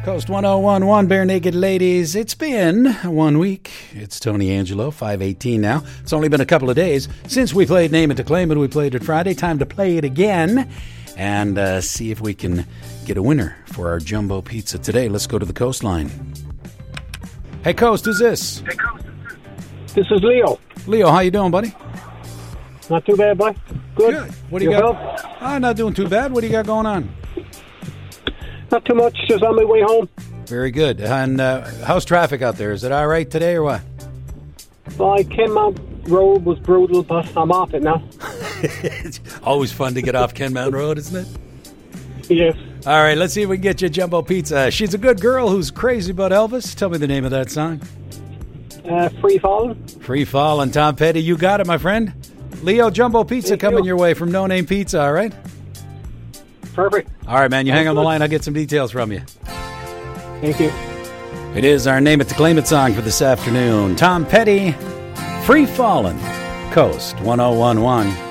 Coast 1011, Bare Naked Ladies. It's been 1 week. It's Tony Angelo, 518 now. It's only been a couple of days since we played Name It to Claim It. We played it Friday. Time to play it again and see if we can get a winner for our jumbo pizza today. Let's go to the coastline. Hey, Coast, who's this? This is Leo. Leo, how you doing, buddy? Not too bad, boy. Good. What do you got? I'm not doing too bad. What do you got going on? Not too much. Just on my way home. Very good. And how's traffic out there? Is it all right today or what? Well, Kenmount Road was brutal, but I'm off it now. It's always fun to get off Kenmount Road, isn't it? Yes. All right, let's see if we can get you a jumbo pizza. She's a good girl who's crazy about Elvis. Tell me the name of that song. Free Falling. Free Falling, Tom Petty. You got it, my friend. Leo, jumbo pizza coming your way from No Name Pizza, all right? Perfect. All right, man, you hang on the line. I'll get some details from you. Thank you. It is our Name It to Claim It song for this afternoon. Tom Petty, Free Falling, Coast 1011.